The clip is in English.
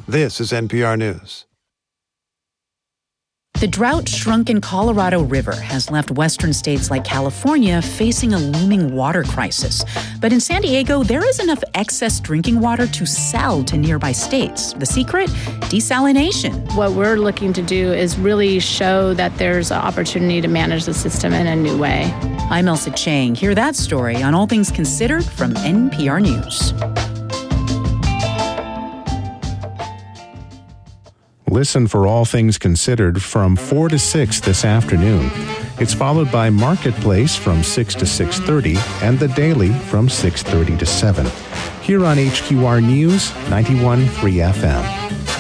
This is NPR News. The drought-shrunken Colorado River has left western states like California facing a looming water crisis. But in San Diego, there is enough excess drinking water to sell to nearby states. The secret? Desalination. What we're looking to do is really show that there's an opportunity to manage the system in a new way. I'm Elsa Chang. Hear that story on All Things Considered from NPR News. Listen for All Things Considered from 4 to 6 this afternoon. It's followed by Marketplace from 6 to 6:30 and The Daily from 6:30 to 7. Here on HQR News, 91.3 FM.